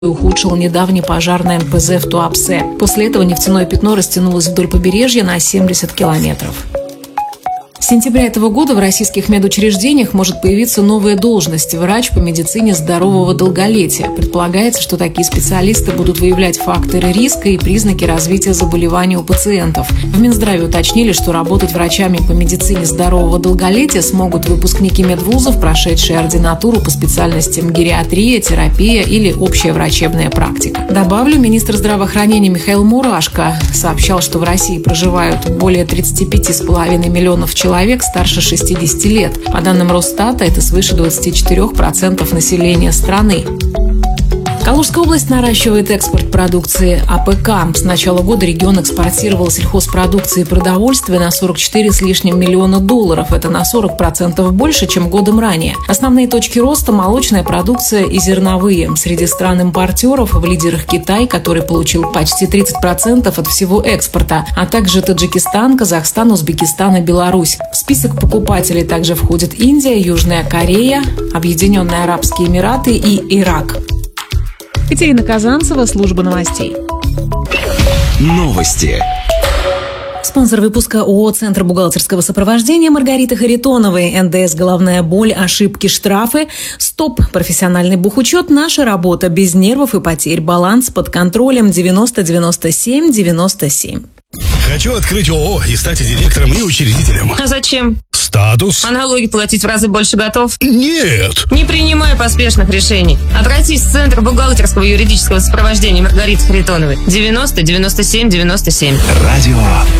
ухудшил недавний пожар на НПЗ в Туапсе. После этого нефтяное пятно растянулось вдоль побережья на 70 километров. С сентября этого года в российских медучреждениях может появиться новая должность – врач по медицине здорового долголетия. Предполагается, что такие специалисты будут выявлять факторы риска и признаки развития заболеваний у пациентов. В Минздраве уточнили, что работать врачами по медицине здорового долголетия смогут выпускники медвузов, прошедшие ординатуру по специальностям гериатрия, терапия или общая врачебная практика. Добавлю, министр здравоохранения Михаил Мурашко сообщал, что в России проживают более 35,5 миллионов человек старше 60 лет. По данным Росстата, это свыше 24% населения страны. Калужская область наращивает экспорт продукции АПК. С начала года регион экспортировал сельхозпродукции и продовольствия на 44 с лишним миллиона долларов. Это на 40% больше, чем годом ранее. Основные точки роста – молочная продукция и зерновые. Среди стран-импортеров в лидерах Китай, который получил почти 30% от всего экспорта, а также Таджикистан, Казахстан, Узбекистан и Беларусь. В список покупателей также входят Индия, Южная Корея, Объединенные Арабские Эмираты и Ирак. Катерина Казанцева, служба новостей. Новости. Спонсор выпуска ООО «Центр бухгалтерского сопровождения» Маргарита Харитоновой. НДС «Головная боль», ошибки, штрафы. Стоп. Профессиональный бухучет. Наша работа. Без нервов и потерь. Баланс под контролем. 90 97 97. Хочу открыть ООО и стать директором и учредителем. А зачем? Статус. А налоги платить в разы больше готов? Нет. Не принимай поспешных решений. Обратись в Центр бухгалтерского и юридического сопровождения Маргариты Харитоновой. 90 97 97. Радио